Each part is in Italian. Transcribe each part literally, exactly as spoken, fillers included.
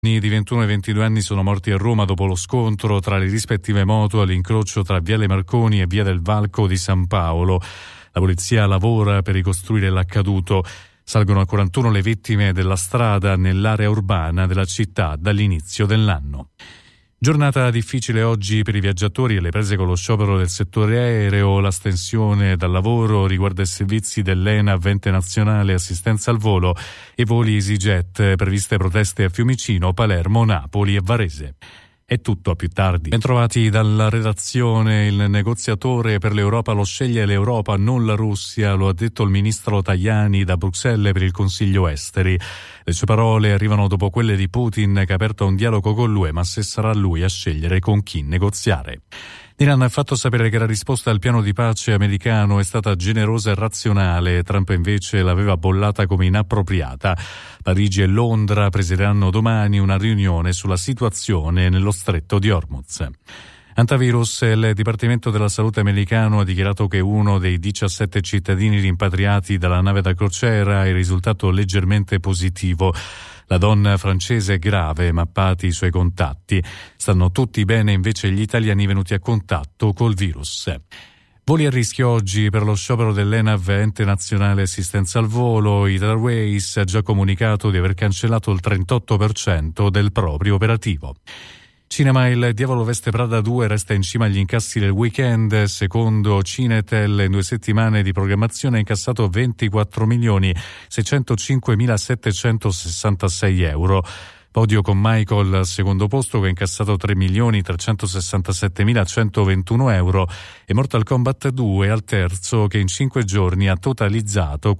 Di ventuno e ventidue anni sono morti a Roma dopo lo scontro tra le rispettive moto all'incrocio tra Viale Marconi e Via del Valco di San Paolo. La polizia lavora per ricostruire l'accaduto. Salgono a quarantuno le vittime della strada nell'area urbana della città dall'inizio dell'anno. Giornata difficile oggi per i viaggiatori e le prese con lo sciopero del settore aereo. L'astensione dal lavoro riguarda i servizi dell'ENAV, Ente Nazionale Assistenza al Volo, e voli EasyJet, previste proteste a Fiumicino, Palermo, Napoli e Varese. È tutto, a più tardi. Bentrovati dalla redazione. Il negoziatore per l'Europa lo sceglie l'Europa, non la Russia, lo ha detto il ministro Tajani da Bruxelles per il Consiglio Esteri. Le sue parole arrivano dopo quelle di Putin, che ha aperto un dialogo con l'U E, ma se sarà lui a scegliere con chi negoziare. L'Iran ha fatto sapere che la risposta al piano di pace americano è stata generosa e razionale. Trump invece l'aveva bollata come inappropriata. Parigi e Londra presideranno domani una riunione sulla situazione nello stretto di Hormuz. Antivirus, il Dipartimento della Salute americano ha dichiarato che uno dei diciassette cittadini rimpatriati dalla nave da crociera è risultato leggermente positivo. La donna francese è grave, mappati i suoi contatti. Stanno tutti bene invece gli italiani venuti a contatto col virus. Voli a rischio oggi per lo sciopero dell'ENAV, Ente Nazionale Assistenza al Volo. Italia Airways ha già comunicato di aver cancellato il trentotto per cento del proprio operativo. Cinema, Il Diavolo veste Prada due resta in cima agli incassi del weekend. Secondo Cinetel, in due settimane di programmazione ha incassato ventiquattro milioni seicentocinquemilasettecentosessantasei euro. Podio con Michael al secondo posto, che ha incassato tre milioni trecentosessantasettemilacentoventuno euro, e Mortal Kombat due al terzo, che in cinque giorni ha totalizzato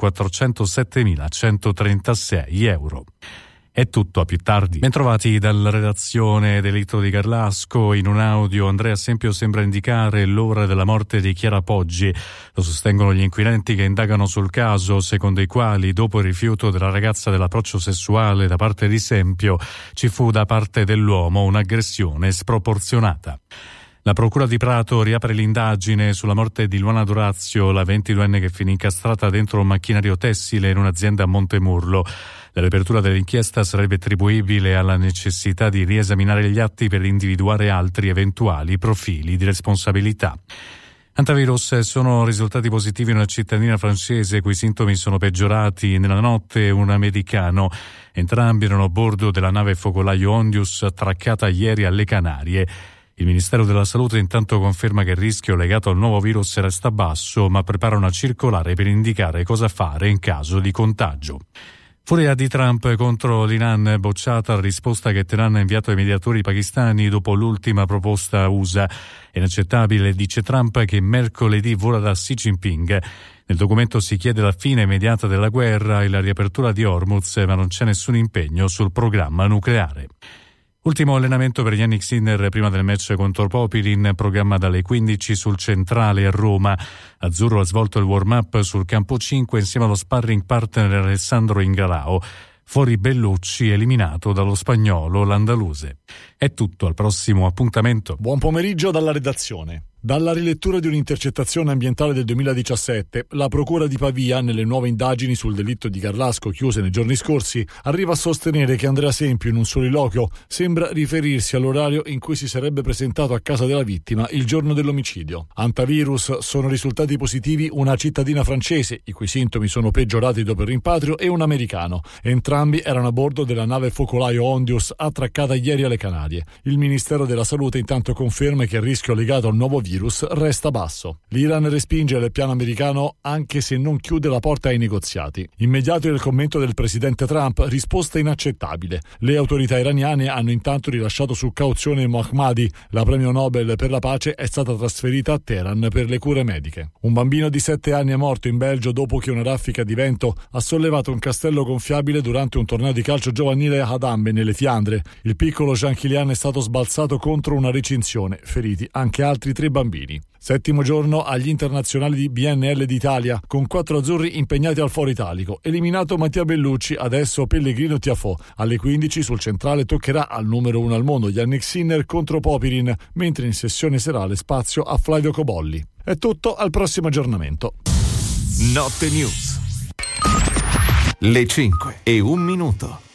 quattrocentosettemilacentontrentasei euro. È tutto, a più tardi. Bentrovati dalla redazione. Delitto di Garlasco. In un audio Andrea Sempio sembra indicare l'ora della morte di Chiara Poggi. Lo sostengono gli inquirenti che indagano sul caso, secondo i quali dopo il rifiuto della ragazza dell'approccio sessuale da parte di Sempio ci fu da parte dell'uomo un'aggressione sproporzionata. La Procura di Prato riapre l'indagine sulla morte di Luana Dorazio, la ventiduenne che finì incastrata dentro un macchinario tessile in un'azienda a Montemurlo. La riapertura dell'inchiesta sarebbe attribuibile alla necessità di riesaminare gli atti per individuare altri eventuali profili di responsabilità. Antivirus, sono risultati positivi una cittadina francese i cui sintomi sono peggiorati nella notte e un americano. Entrambi erano a bordo della nave focolaio Ondius attraccata ieri alle Canarie. Il Ministero della Salute intanto conferma che il rischio legato al nuovo virus resta basso, ma prepara una circolare per indicare cosa fare in caso di contagio. Furia di Trump contro l'Iran, bocciata la risposta che Teheran ha inviato ai mediatori pakistani dopo l'ultima proposta U S A. È inaccettabile, dice Trump, che mercoledì vola da Xi Jinping. Nel documento si chiede la fine immediata della guerra e la riapertura di Hormuz, ma non c'è nessun impegno sul programma nucleare. Ultimo allenamento per Yannick Sinner prima del match contro Popyrin, programma dalle quindici sul Centrale a Roma. Azzurro ha svolto il warm-up sul campo cinque insieme allo sparring partner Alessandro Ingralao. Fuori Bellucci, eliminato dallo spagnolo l'andaluse. È tutto, al prossimo appuntamento. Buon pomeriggio dalla redazione. Dalla rilettura di un'intercettazione ambientale del duemiladiciassette, la Procura di Pavia, nelle nuove indagini sul delitto di Garlasco chiuse nei giorni scorsi, arriva a sostenere che Andrea Sempio, in un soliloquio, sembra riferirsi all'orario in cui si sarebbe presentato a casa della vittima il giorno dell'omicidio. Antivirus, sono risultati positivi una cittadina francese, i cui sintomi sono peggiorati dopo il rimpatrio, e un americano. Entrambi erano a bordo della nave focolaio Ondius attraccata ieri alle Canarie. Il Ministero della Salute intanto conferma che il rischio legato al nuovo virus virus resta basso. L'Iran respinge il piano americano anche se non chiude la porta ai negoziati. Immediato il commento del presidente Trump, risposta inaccettabile. Le autorità iraniane hanno intanto rilasciato su cauzione Mohammadi. La premio Nobel per la pace è stata trasferita a Teheran per le cure mediche. Un bambino di sette anni è morto in Belgio dopo che una raffica di vento ha sollevato un castello gonfiabile durante un torneo di calcio giovanile ad Ambe, nelle Fiandre. Il piccolo Jean Kilian è stato sbalzato contro una recinzione, feriti anche altri tre bambini. Settimo giorno agli internazionali di B N L d'Italia, con quattro azzurri impegnati al Foro Italico. Eliminato Mattia Bellucci, adesso Pellegrino Tiafò. Alle quindici sul Centrale toccherà al numero uno al mondo Yannick Sinner contro Popyrin, mentre in sessione serale spazio a Flavio Cobolli. È tutto, al prossimo aggiornamento. Notte News. Le cinque e un minuto.